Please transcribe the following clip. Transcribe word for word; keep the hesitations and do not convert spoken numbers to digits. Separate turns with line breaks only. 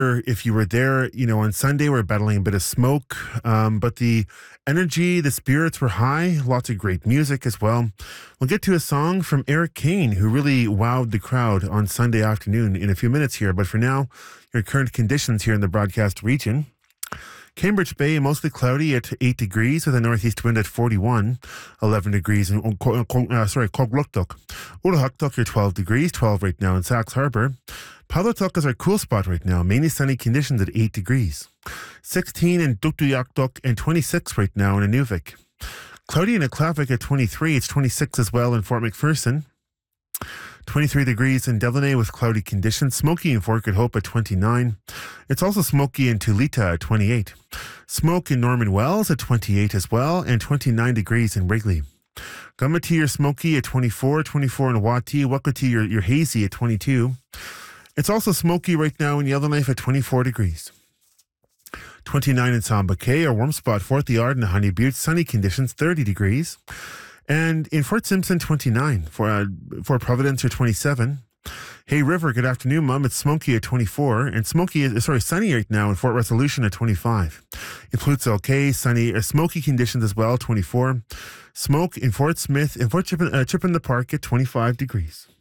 if you were there, you know, on Sunday, we're battling a bit of smoke, um, but the energy, the spirits were high, lots of great music as well. We'll get to a song from Eric Kane, who really wowed the crowd on Sunday afternoon in a few minutes here. But for now, your current conditions here in the broadcast region. Cambridge Bay, mostly cloudy at eight degrees with a northeast wind at forty-one, eleven degrees in, uh, sorry, Cogluktuk. Urahaktuk, you're twelve degrees, twelve right now in Sachs Harbour. Palatuk is our cool spot right now, mainly sunny conditions at eight degrees. sixteen in Duktuyaktuk and twenty-six right now in Inuvik. Cloudy in Aklavik at twenty-three, it's twenty-six as well in Fort McPherson. twenty-three degrees in Delaney with cloudy conditions. Smoky in Fort Good Hope at twenty-nine. It's also smoky in Tulita at twenty-eight. Smoke in Norman Wells at twenty-eight as well, and twenty-nine degrees in Wrigley. Gumati, you're smoky at twenty-four, twenty-four in Wati. Wakati, you're, you're hazy at twenty-two. It's also smoky right now in Yellowknife at twenty-four degrees. twenty-nine in Samba Cay, our warm spot, Fort the Arden, Honey Butte, sunny conditions, thirty degrees. And in Fort Simpson, twenty-nine. For uh, Fort Providence, or twenty-seven. Hay River, good afternoon, Mum. It's smoky at twenty-four. And smoky, sorry, sunny right now in Fort Resolution at twenty-five. In Pluto Cay, sunny, uh, smoky conditions as well, twenty-four. Smoke in Fort Smith, in Fort Chip, uh, Chip in the Park at twenty-five degrees.